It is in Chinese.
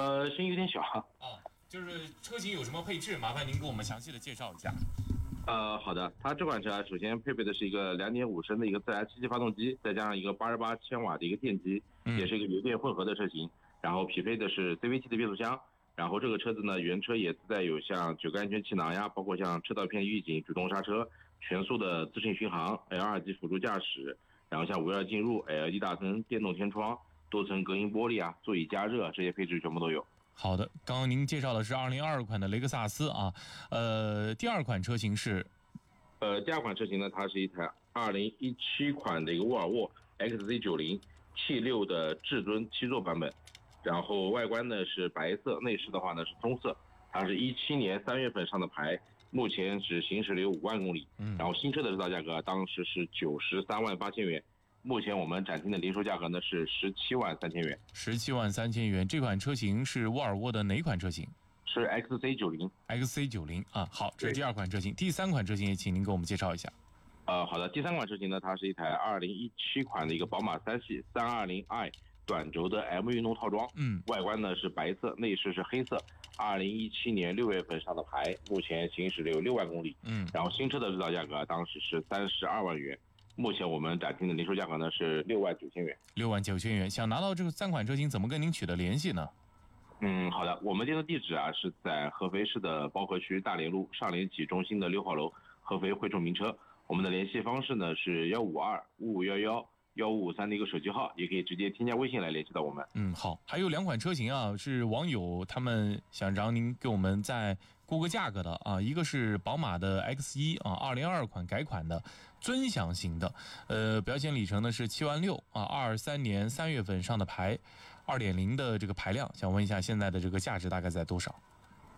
声音有点小。 哦，就是车型有什么配置？麻烦您给我们详细的介绍一下。 好的，它这款车首先配备的是一个2.5升的一个自然吸气发动机，再加上一个88千瓦的一个电机，也是一个油电混合的车型。然后匹配的是 CVT 的变速箱。然后这个车子呢，原车也自带有像9个安全气囊呀，包括像车道偏移预警、主动刹车、全速的自适应巡航、L2 级辅助驾驶，然后像无钥进入、LED 大灯、电动天窗、多层隔音玻璃啊、座椅加热这些配置全部都有。 好的，刚刚您介绍的是2022款的雷克萨斯啊，第二款车型是， 第二款车型呢，它是一台2017款的一个沃尔沃 XC90 T6的至尊7座版本。然后外观呢是白色，内饰的话呢是棕色，它是17年3月份上的牌，目前只行驶了有5万公里。然后新车的指导价格当时是93万8千元，目前我们展厅的零售价格呢是17万3千元。 17万3千元，这款车型是沃尔沃的哪款车型？ 是 XC90。XC90 啊，好，这是第二款车型。第三款车型也请您给我们介绍一下。 好的，第三款车型呢，它是一台2017款的一个宝马3系 320i。短轴的 M 运动套装，外观呢是白色，内饰是黑色，2017年6月份上的牌，目前行驶了有6万公里，然后新车的指导价格当时是32万元，目前我们展厅的零售价格呢是6万9千元。 6万9千元，想拿到这个3款车型，怎么跟您取得联系呢？ 好的，我们店的地址啊是在合肥市的包河区大连路上联启中心的6号楼，合肥汇众名车。我们的联系方式呢是152-5511-1553的一个手机号，也可以直接添加微信来联系到我们。 好，还有2款车型啊，是网友他们想让您给我们再估个价格的啊，一个是宝马的 X1 啊，2022款改款的尊享型的，表显里程呢是7万6啊，23年3月份上的牌，2.0的这个排量，想问一下现在的这个价值大概在多少？